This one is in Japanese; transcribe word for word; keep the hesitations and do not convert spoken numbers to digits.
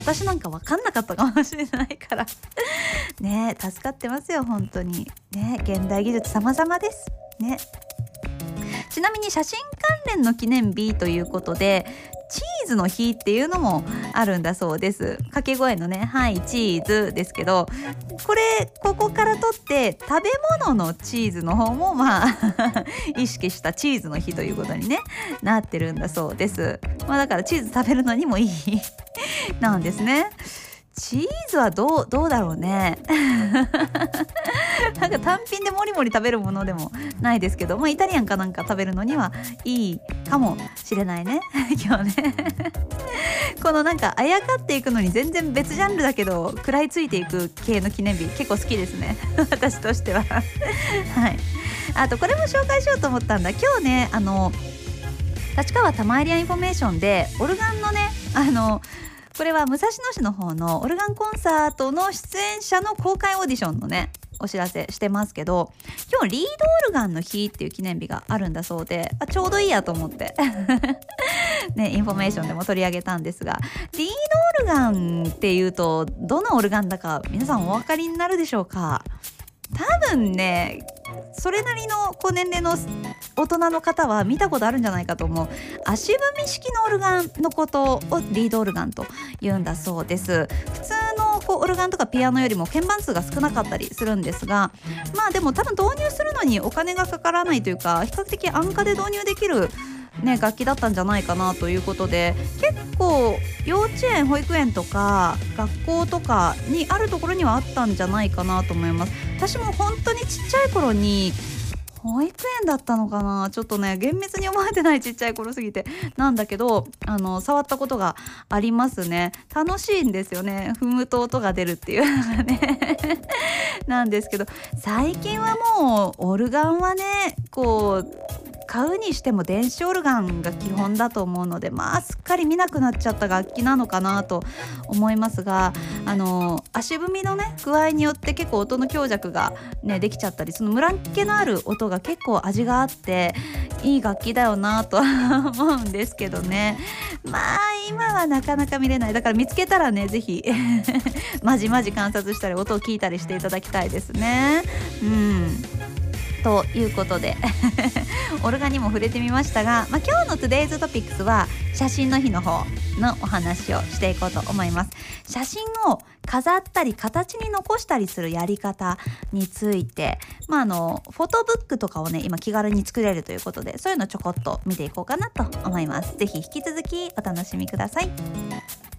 私なんか分かんなかったかもしれないからね、助かってますよ本当にね。現代技術様々ですね。ちなみに写真関連の記念日ということで、チーズの日っていうのもあるんだそうです。掛け声のね、はいチーズですけど、これここから取って食べ物のチーズの方もまあ意識したチーズの日ということに、ね、なってるんだそうです。まあ、だからチーズ食べるのにもいい日なんですね。チーズはどう、どうだろうねなんか単品でもりもり食べるものでもないですけど、まあ、イタリアンかなんか食べるのにはいいかもしれないね今日ねこのなんかあやかっていくのに全然別ジャンルだけど食らいついていく系の記念日結構好きですね私としてははい。あとこれも紹介しようと思ったんだ。今日ね、あの立川玉エリアインフォメーションでオルガンのね、あのこれは武蔵野市の方のオルガンコンサートの出演者の公開オーディションのねお知らせしてますけど、今日リードオルガンの日っていう記念日があるんだそうで、あちょうどいいやと思ってね、インフォメーションでも取り上げたんですが、リードオルガンっていうとどのオルガンだか皆さんお分かりになるでしょうか。多分ね、それなりのこう年齢の大人の方は見たことあるんじゃないかと思う足踏み式のオルガンのことをリードオルガンと言うんだそうです。普通のこうオルガンとかピアノよりも鍵盤数が少なかったりするんですが、まあでも多分導入するのにお金がかからないというか、比較的安価で導入できるね、楽器だったんじゃないかなということで、結構幼稚園保育園とか学校とかにあるところにはあったんじゃないかなと思います。私も本当にちっちゃい頃に保育園だったのかな、ちょっとね厳密に覚えてない、ちっちゃい頃すぎてなんだけど、あの触ったことがありますね。楽しいんですよね、踏むと音が出るっていうのがねなんですけど、最近はもうオルガンはねこう買うにしても電子オルガンが基本だと思うので、まあすっかり見なくなっちゃった楽器なのかなと思いますが、あの足踏みのね具合によって結構音の強弱がねできちゃったり、そのムラっ気のある音が結構味があっていい楽器だよなと思うんですけどね。まあ今はなかなか見れない。だから見つけたらねぜひまじまじ観察したり音を聞いたりしていただきたいですね。うんということでオルガンにも触れてみましたが、まあ、今日の Today's Topics は写真の日の方のお話をしていこうと思います。写真を飾ったり形に残したりするやり方について、まあ、あのフォトブックとかをね今気軽に作れるということで、そういうのちょこっと見ていこうかなと思います。ぜひ引き続きお楽しみください。